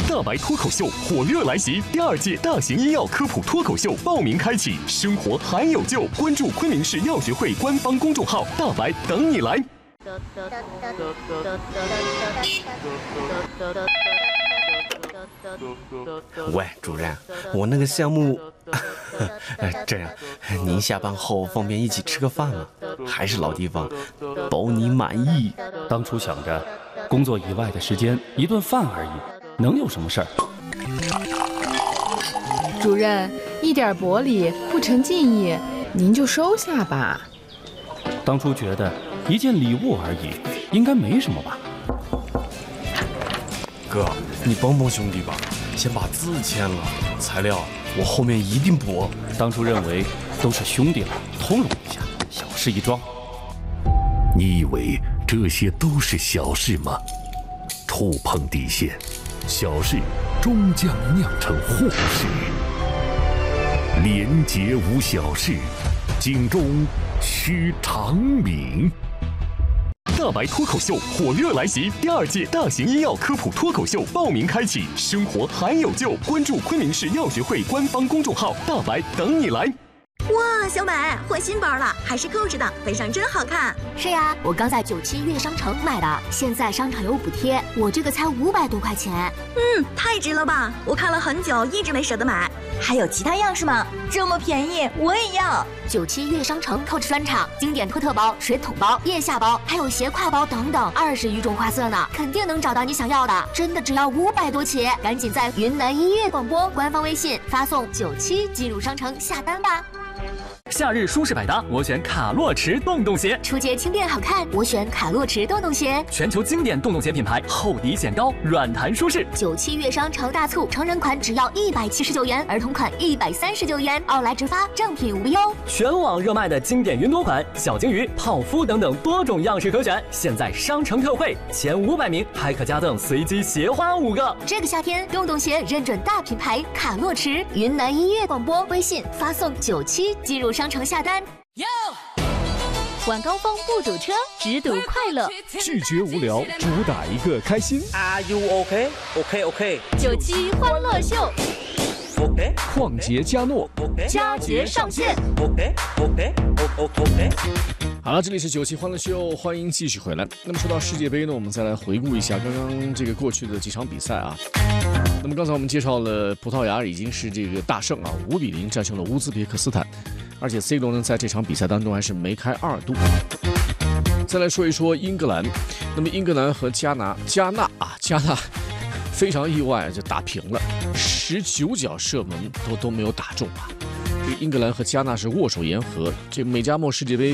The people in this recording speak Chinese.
大白脱口秀火热来袭，第2届大型医药科普脱口秀报名开启，生活还有救！关注昆明市药学会官方公众号“大白等你来”。 喂，主任，我那个项目，这样，您下班后方便一起吃个饭吗？还是老地方，包你满意。 当初想着，工作以外的时间一顿饭而已，能有什么事儿？ 主任，一点薄礼不成敬意，您就收下吧。 当初觉得一件礼物而已，应该没什么吧？ 哥，你帮帮兄弟吧，先把字签了，材料我后面一定补。 当初认为都是兄弟了，通融一下，小事一桩。 你以为这些都是小事吗？触碰底线，小事终将酿成祸事。廉洁无小事，警钟需长鸣。 大白脱口秀火热来袭，第2届大型医药科普脱口秀报名开启，生活还有救！关注昆明市药学会官方公众号“大白等你来”。 哇，小美换新包了，还是扣着的，背上真好看。 是呀，我刚在97悦商城买的，现在商场有补贴，我这个才500多块钱。 太值了吧！我看了很久，一直没舍得买。 还有其他样式吗？这么便宜，我也要。 97悦商城扣着专场，经典托特包、水桶包、腋下包，还有斜挎包等等，20余种花色呢，肯定能找到你想要的。真的只要500多起，赶紧在云南音乐广播官方微信发送97进入商城下单吧。 夏日舒适百搭，我选卡洛驰洞洞鞋； 初阶轻便好看，我选卡洛驰洞洞鞋。 全球经典洞洞鞋品牌，厚底显高，软弹舒适。 97悦商城大促，成人款只要179元，儿童款139元，奥莱直发，正品无忧。 全网热卖的经典云朵款，小鲸鱼、泡芙等等多种样式可选。现在商城特惠，前500名还可加赠随机鞋花5个。 这个夏天，洞洞鞋认准大品牌卡洛驰。云南音乐广播微信发送97进入商城下单。 晚高峰不堵车，只堵快乐。 拒绝无聊，主打一个开心。 Are you OK？ 97欢乐秀。 OK。 旷杰嘉诺， 佳节上线。 OK。 好了，这里是97欢乐秀，欢迎继续回来。那么说到世界杯呢，我们再来回顾一下刚刚这个过去的几场比赛啊。那么刚才我们介绍了葡萄牙已经是这个大胜啊，5-0战胜了乌兹别克斯坦，而且 C 罗呢在这场比赛当中还是梅开2度。再来说一说英格兰，那么英格兰和加纳非常意外就打平了，19脚射门都没有打中啊。这个英格兰和加纳是握手言和。这美加墨世界杯